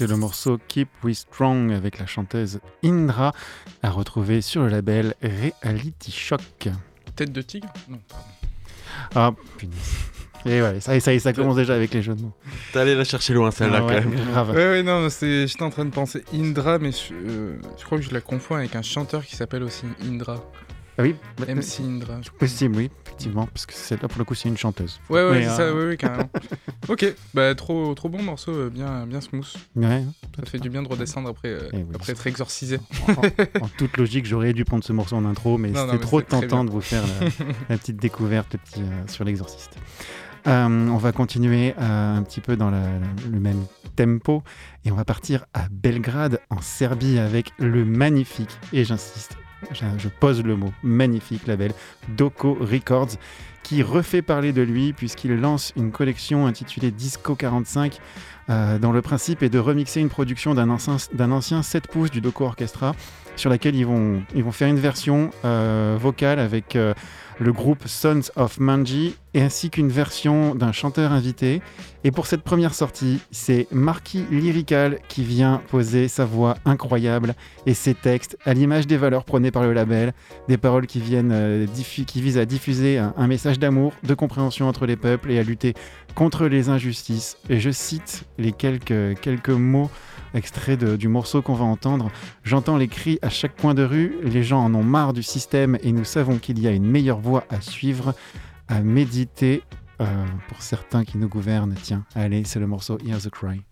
C'était le morceau Keep We Strong avec la chanteuse Indra, à retrouver sur le label Reality Shock. Tête de tigre ? Non, pardon. Ah, punaise. Et ouais, ça commence déjà avec les jeux de mots. T'es allé la chercher loin celle-là quand même. Grave. Ouais, non, j'étais en train de penser Indra, mais je crois que je la confonds avec un chanteur qui s'appelle aussi Indra. Ah oui, MC Indra. possible, oui, effectivement, parce que celle-là, pour le coup, c'est une chanteuse. Ouais, Mais, c'est ça, ouais, carrément. Ok, bah trop bon morceau, bien smooth. Ouais, Ça fait du bien de redescendre après être exorcisé. en toute logique, j'aurais dû prendre ce morceau en intro, mais c'était trop tentant de vous faire la petite découverte sur l'exorciste. On va continuer un petit peu dans le même tempo et on va partir à Belgrade, en Serbie, avec le magnifique, et j'insiste, je pose le mot, magnifique label Doko Records, qui refait parler de lui puisqu'il lance une collection intitulée Disco 45 dont le principe est de remixer une production d'un ancien 7 pouces du Doko Orchestra, sur laquelle ils vont faire une version vocale avec le groupe Sons of Manji, ainsi qu'une version d'un chanteur invité. Et pour cette première sortie, c'est Marquis Lyrical qui vient poser sa voix incroyable et ses textes à l'image des valeurs prônées par le label, des paroles qui visent à diffuser un message d'amour, de compréhension entre les peuples et à lutter contre les injustices. Et je cite les quelques mots extraits du morceau qu'on va entendre. « J'entends les cris à chaque coin de rue, les gens en ont marre du système et nous savons qu'il y a une meilleure voie à suivre, à méditer pour certains qui nous gouvernent. » Tiens, allez, c'est le morceau Hear the Cry.